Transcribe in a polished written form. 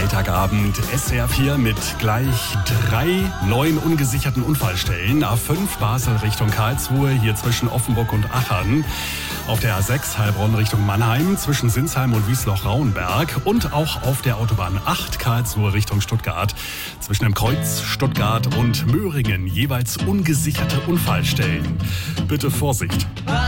Freitagabend SR4 mit gleich 3 neuen ungesicherten Unfallstellen. A5 Basel Richtung Karlsruhe, hier zwischen Offenburg und Achern. Auf der A6 Heilbronn Richtung Mannheim, zwischen Sinsheim und Wiesloch-Rauenberg. Und auch auf der Autobahn 8 Karlsruhe Richtung Stuttgart. Zwischen dem Kreuz Stuttgart und Möhringen jeweils ungesicherte Unfallstellen. Bitte Vorsicht!